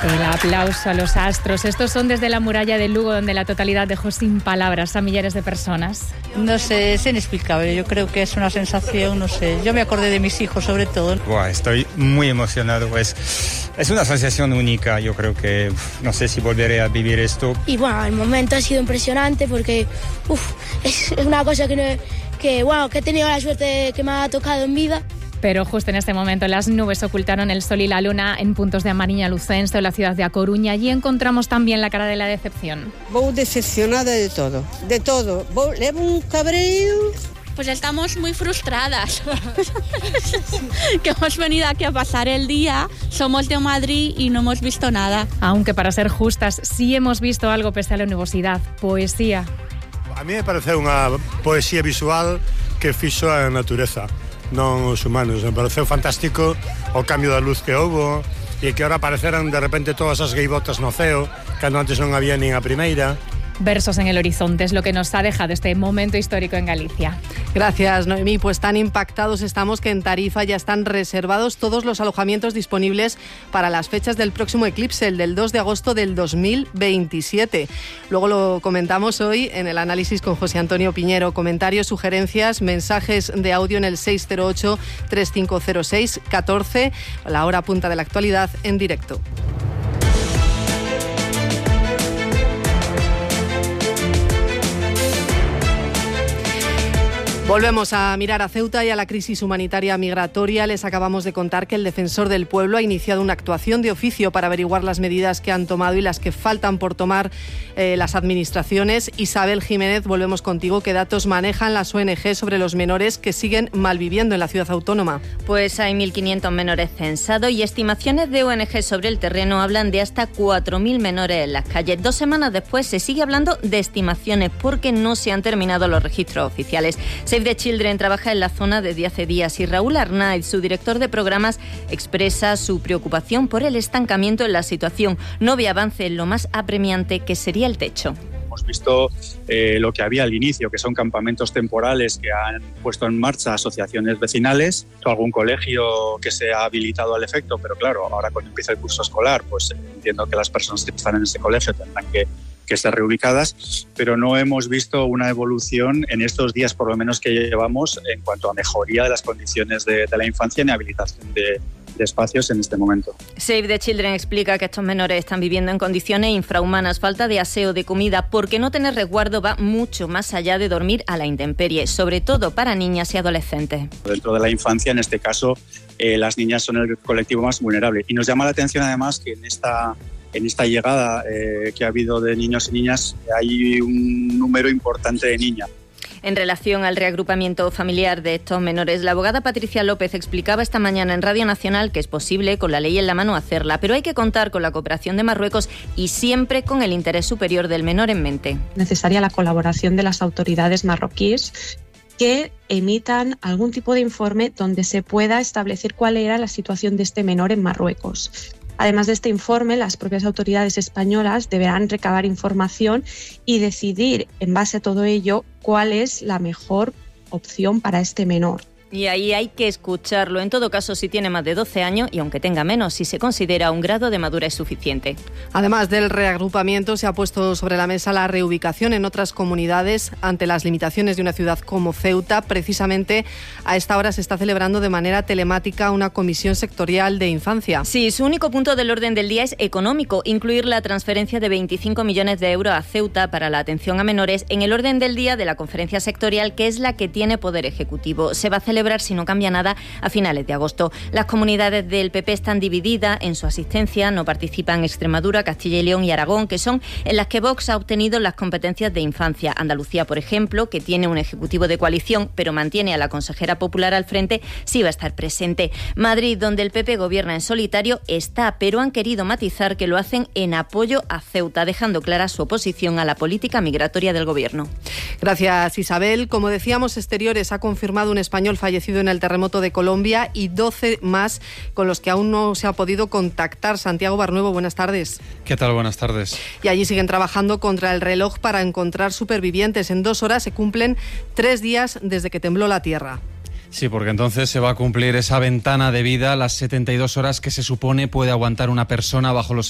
El aplauso a los astros. Estos son desde la muralla de Lugo, donde la totalidad dejó sin palabras a millares de personas. No sé, es inexplicable. Yo creo que es una sensación, no sé. Yo me acordé de mis hijos, sobre todo. Estoy muy emocionado. Es una sensación única. Yo creo que no sé si volveré a vivir esto. Y bueno, el momento ha sido impresionante porque es una cosa que he tenido la suerte que me ha tocado en vida. Pero justo en este momento las nubes ocultaron el sol y la luna en puntos de Amariña, Lucense o la ciudad de A Coruña. Allí encontramos también la cara de la decepción. Voy decepcionada de todo. Levo un cabreo. Pues estamos muy frustradas, que hemos venido aquí a pasar el día, somos de Madrid y no hemos visto nada. Aunque para ser justas, sí hemos visto algo pese a la nubosidad, poesía. A mí me parece unha poesía visual que fixo a natureza, non os humanos. Me pareceu fantástico o cambio da luz que houbo e que ahora apareceran de repente todas as gaivotas no ceo, cando antes non había nin a primeira. Versos en el horizonte es lo que nos ha dejado este momento histórico en Galicia. Gracias, Noemí. Pues tan impactados estamos que en Tarifa ya están reservados todos los alojamientos disponibles para las fechas del próximo eclipse, el del 2 de agosto del 2027. Luego lo comentamos hoy en el análisis con José Antonio Piñero. Comentarios, sugerencias, mensajes de audio en el 608-3506-14, la hora punta de la actualidad en directo. Volvemos a mirar a Ceuta y a la crisis humanitaria migratoria. Les acabamos de contar que el Defensor del Pueblo ha iniciado una actuación de oficio para averiguar las medidas que han tomado y las que faltan por tomar las administraciones. Isabel Jiménez, volvemos contigo. ¿Qué datos manejan las ONG sobre los menores que siguen malviviendo en la ciudad autónoma? Pues hay 1.500 menores censados y estimaciones de ONG sobre el terreno hablan de hasta 4.000 menores en las calles. 2 semanas después se sigue hablando de estimaciones porque no se han terminado los registros oficiales. Save the Children trabaja en la zona desde hace días y Raúl Arnaiz, su director de programas, expresa su preocupación por el estancamiento en la situación. No ve avance en lo más apremiante que sería el techo. Hemos visto lo que había al inicio, que son campamentos temporales que han puesto en marcha asociaciones vecinales, algún colegio que se ha habilitado al efecto, pero claro, ahora cuando empieza el curso escolar, pues entiendo que las personas que están en ese colegio tendrán que estar reubicadas, pero no hemos visto una evolución en estos días, por lo menos que llevamos, en cuanto a mejoría de las condiciones de la infancia en habilitación de espacios en este momento. Save the Children explica que estos menores están viviendo en condiciones infrahumanas, falta de aseo, de comida, porque no tener resguardo va mucho más allá de dormir a la intemperie, sobre todo para niñas y adolescentes. Dentro de la infancia, en este caso, las niñas son el colectivo más vulnerable. Y nos llama la atención además que en esta llegada que ha habido de niños y niñas hay un número importante de niñas. En relación al reagrupamiento familiar de estos menores, la abogada Patricia López explicaba esta mañana en Radio Nacional que es posible, con la ley en la mano, hacerla, pero hay que contar con la cooperación de Marruecos y siempre con el interés superior del menor en mente. Necesaria la colaboración de las autoridades marroquíes que emitan algún tipo de informe donde se pueda establecer cuál era la situación de este menor en Marruecos. Además de este informe, las propias autoridades españolas deberán recabar información y decidir, en base a todo ello, cuál es la mejor opción para este menor. Y ahí hay que escucharlo. En todo caso, si tiene más de 12 años y aunque tenga menos, si se considera un grado de madurez suficiente. Además del reagrupamiento, se ha puesto sobre la mesa la reubicación en otras comunidades ante las limitaciones de una ciudad como Ceuta. Precisamente a esta hora se está celebrando de manera telemática una comisión sectorial de infancia. Sí, su único punto del orden del día es económico, incluir la transferencia de 25 millones de euros a Ceuta para la atención a menores en el orden del día de la conferencia sectorial, que es la que tiene poder ejecutivo. Se va a celebrar, si no cambia nada, a finales de agosto. Las comunidades del PP están divididas en su asistencia. No participan Extremadura, Castilla y León y Aragón, que son en las que Vox ha obtenido las competencias de infancia. Andalucía, por ejemplo, que tiene un ejecutivo de coalición, pero mantiene a la consejera popular al frente, sí va a estar presente. Madrid, donde el PP gobierna en solitario, está, pero han querido matizar que lo hacen en apoyo a Ceuta, dejando clara su oposición a la política migratoria del gobierno. Gracias, Isabel. Como decíamos, Exteriores ha confirmado un español fallecido en el terremoto de Colombia y 12 más con los que aún no se ha podido contactar. Santiago Barnuevo, buenas tardes. ¿Qué tal? Buenas tardes. Y allí siguen trabajando contra el reloj para encontrar supervivientes. En 2 horas se cumplen 3 días desde que tembló la tierra. Sí, porque entonces se va a cumplir esa ventana de vida, las 72 horas que se supone puede aguantar una persona bajo los